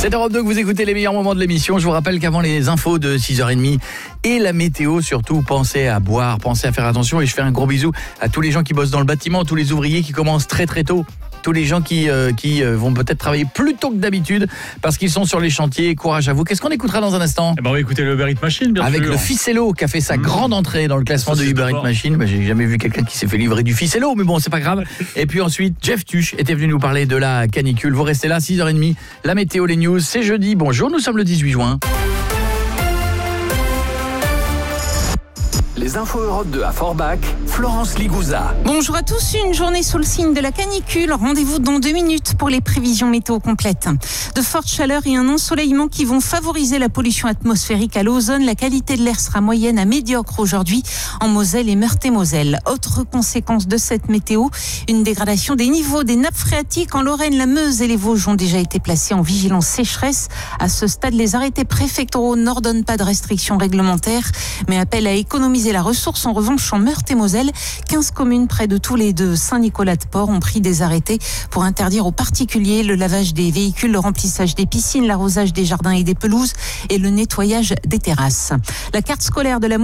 C'est Europe 2 que vous écoutez les meilleurs moments de l'émission. Je vous rappelle qu'avant les infos de 6h30 et la météo, surtout, pensez à boire, pensez à faire attention. Et je fais un gros bisou à tous les gens qui bossent dans le bâtiment, tous les ouvriers qui commencent très très tôt. Tous les gens qui vont peut-être travailler plus tôt que d'habitude parce qu'ils sont sur les chantiers. Courage à vous. Qu'est-ce qu'on écoutera dans un instant ? On va écouter le Uber Eats Machine, bien sûr. Avec le Ficello qui a fait sa grande entrée dans le classement de Uber Eats Machine. J'ai jamais vu quelqu'un qui s'est fait livrer du Ficello, mais bon, c'est pas grave. Et puis ensuite, Jeff Tuch était venu nous parler de la canicule. Vous restez là, 6h30. La météo, les news, c'est jeudi. Bonjour, nous sommes le 18 juin. Les infos Europe 2 à Forbach, Florence Ligouza. Bonjour à tous, une journée sous le signe de la canicule. Rendez-vous dans 2 minutes pour les prévisions météo complètes. De fortes chaleurs et un ensoleillement qui vont favoriser la pollution atmosphérique à l'ozone. La qualité de l'air sera moyenne à médiocre aujourd'hui en Moselle et Meurthe-et-Moselle. Autre conséquence de cette météo, une dégradation des niveaux des nappes phréatiques en Lorraine, la Meuse et les Vosges ont déjà été placés en vigilance sécheresse. À ce stade, les arrêtés préfectoraux n'ordonnent pas de restrictions réglementaires, mais appellent à économiser la ressource. En revanche, en Meurthe-et-Moselle, 15 communes près de tous les deux Saint-Nicolas-de-Port ont pris des arrêtés pour interdire aux particuliers le lavage des véhicules, le remplissage des piscines, l'arrosage des jardins et des pelouses et le nettoyage des terrasses. La carte scolaire de la